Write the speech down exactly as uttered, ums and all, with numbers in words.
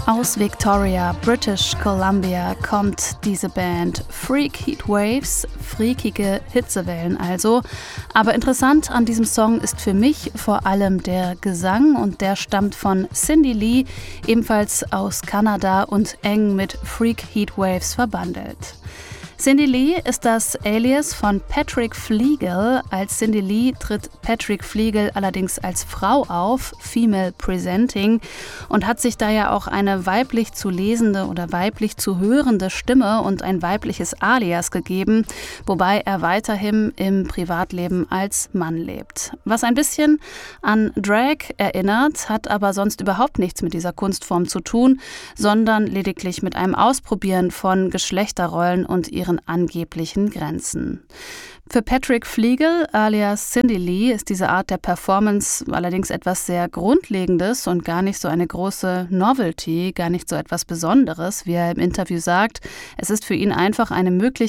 Aus Victoria, British Columbia, kommt diese Band. Freak Heatwaves, freakige Hitzewellen also. Aber interessant an diesem Song ist für mich vor allem der Gesang, und der stammt von Cindy Lee, ebenfalls aus Kanada und eng mit Freak Heatwaves verbandelt. Cindy Lee ist das Alias von Patrick Flegel. Als Cindy Lee tritt Patrick Flegel allerdings als Frau auf, female presenting, und hat sich da ja auch eine weiblich zu lesende oder weiblich zu hörende Stimme und ein weibliches Alias gegeben, wobei er weiterhin im Privatleben als Mann lebt. Was ein bisschen an Drag erinnert, hat aber sonst überhaupt nichts mit dieser Kunstform zu tun, sondern lediglich mit einem Ausprobieren von Geschlechterrollen und ihren angeblichen Grenzen. Für Patrick Flegel alias Cindy Lee ist diese Art der Performance allerdings etwas sehr Grundlegendes und gar nicht so eine große Novelty, gar nicht so etwas Besonderes, wie er im Interview sagt. Es ist für ihn einfach eine Möglichkeit,